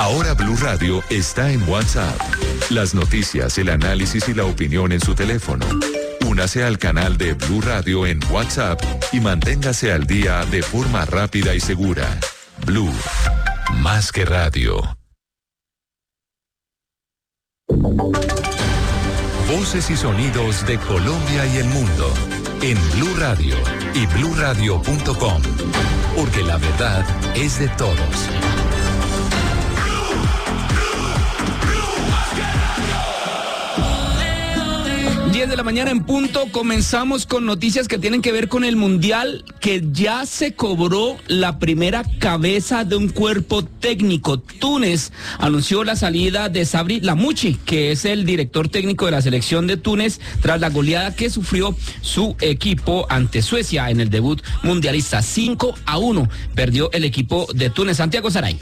Ahora Blue Radio está en WhatsApp. Las noticias, el análisis y la opinión en su teléfono. Únase al canal de Blue Radio en WhatsApp y manténgase al día de forma rápida y segura. Blue, más que radio. Voces y sonidos de Colombia y el mundo en Blue Radio y bluradio.com, porque la verdad es de todos. 10 de la mañana en punto, comenzamos con noticias que tienen que ver con el Mundial, que ya se cobró la primera cabeza de un cuerpo técnico. Túnez anunció la salida de Sabri Lamouchi, que es el director técnico de la selección de Túnez, tras la goleada que sufrió su equipo ante Suecia en el debut mundialista. 5-1 perdió el equipo de Túnez. Santiago Saray.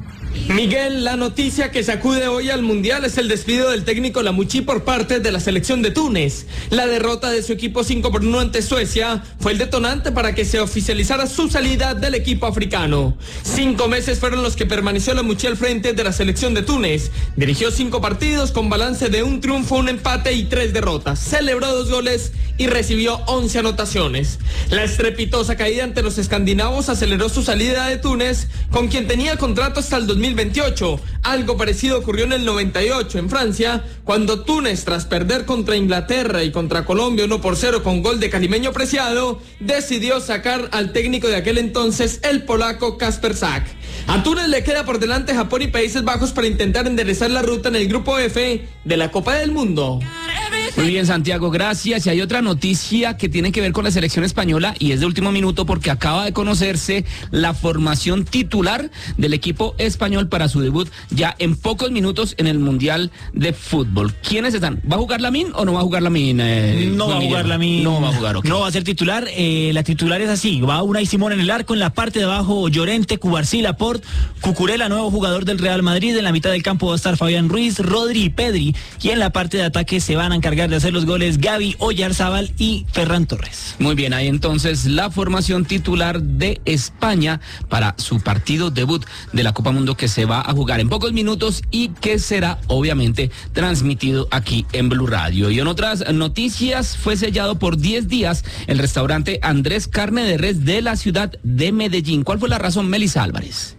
Miguel, la noticia que sacude hoy al Mundial es el despido del técnico Lamouchi por parte de la selección de Túnez. La derrota de su equipo 5-1 ante Suecia fue el detonante para que se oficializara su salida del equipo africano. 5 meses fueron los que permaneció Lamouchi al frente de la selección de Túnez. Dirigió 5 partidos con balance de 1 triunfo, 1 empate y 3 derrotas. Celebró 2 goles y recibió 11 anotaciones. La estrepitosa caída ante los escandinavos aceleró su salida de Túnez, con quien tenía contrato hasta el 2028. Algo parecido ocurrió en el 98 en Francia, cuando Túnez, tras perder contra Inglaterra y contra Colombia 1-0 con gol de Calimeño Preciado, decidió sacar al técnico de aquel entonces, el polaco Kasper Sack. A Túnez le queda por delante Japón y Países Bajos para intentar enderezar la ruta en el grupo F de la Copa del Mundo. Muy bien, Santiago, gracias. Y hay otra noticia que tiene que ver con la selección española y es de último minuto porque acaba de conocerse la formación titular del equipo español para su debut ya en pocos minutos en el Mundial de Fútbol. ¿Quiénes están? ¿Va a jugar Lamine o no va a jugar Lamine? No va a jugar Lamine. No va a jugar, okay. No va a ser titular. La titular es así. Va Unai Simón en el arco, en la parte de abajo Llorente, Cubarsí, Laporte, Cucurella, nuevo jugador del Real Madrid. En la mitad del campo va a estar Fabián Ruiz, Rodri y Pedri. Y en la parte de ataque se van a encargar de hacer los goles Gavi, Oyarzábal y Ferran Torres. Muy bien, ahí entonces la formación titular de España para su partido debut de la Copa Mundo que se va a jugar en pocos minutos y que será obviamente transmitido aquí en Blue Radio. Y en otras noticias, fue sellado por 10 días el restaurante Andrés Carne de Res de la ciudad de Medellín. ¿Cuál fue la razón, Melissa Álvarez?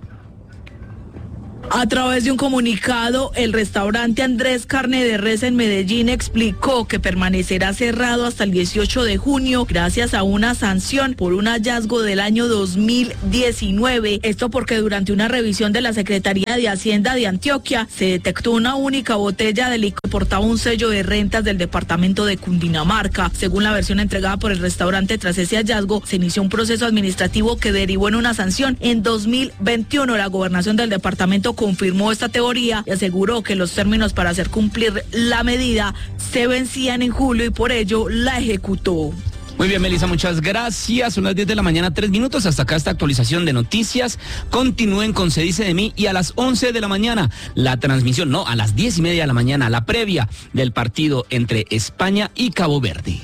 A través de un comunicado, el restaurante Andrés Carne de Res en Medellín explicó que permanecerá cerrado hasta el 18 de junio gracias a una sanción por un hallazgo del año 2019. Esto porque durante una revisión de la Secretaría de Hacienda de Antioquia se detectó una única botella de licor que portaba un sello de rentas del departamento de Cundinamarca. Según la versión entregada por el restaurante, tras ese hallazgo se inició un proceso administrativo que derivó en una sanción. En 2021 la gobernación del departamento confirmó esta teoría y aseguró que los términos para hacer cumplir la medida se vencían en julio y por ello la ejecutó. Muy bien, Melissa, muchas gracias. Son las 10 de la mañana, 3 minutos. Hasta acá esta actualización de noticias. Continúen con Se Dice de Mí y a las 11 de la mañana la transmisión, no, a las 10:30 de la mañana, la previa del partido entre España y Cabo Verde.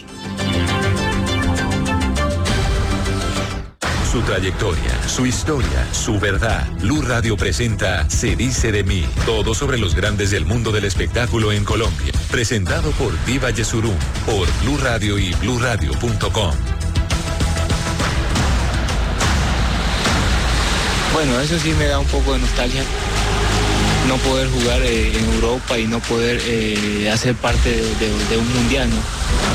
Su trayectoria, su historia, su verdad. Blue Radio presenta Se Dice de Mí. Todo sobre los grandes del mundo del espectáculo en Colombia. Presentado por Diva Yesurum, por Blue Radio y bluradio.com. Bueno, eso sí me da un poco de nostalgia. No poder jugar en Europa y no poder hacer parte de un mundial, ¿no?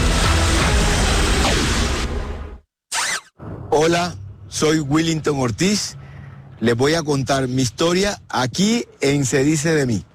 Hola. Soy Willington Ortiz, les voy a contar mi historia aquí en Se Dice de Mí.